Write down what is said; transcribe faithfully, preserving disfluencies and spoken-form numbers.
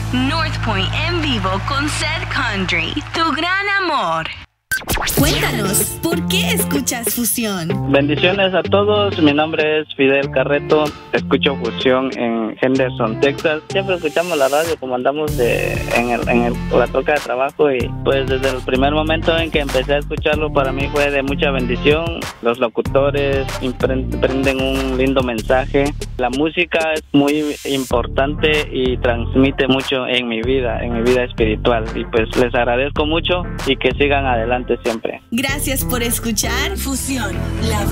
North Point en vivo con Seth Country, tu gran amor. Cuéntanos, ¿por qué escuchas Fusión? Bendiciones a todos, mi nombre es Fidel Carreto, escucho Fusión en Henderson, Texas. Siempre escuchamos la radio como andamos de, en, el, en el, la troca de trabajo y pues desde el primer momento en que empecé a escucharlo para mí fue de mucha bendición. Los locutores prenden un lindo mensaje. La música es muy importante y transmite mucho en mi vida, en mi vida espiritual y pues les agradezco mucho y que sigan adelante siempre. Gracias por escuchar Fusión, la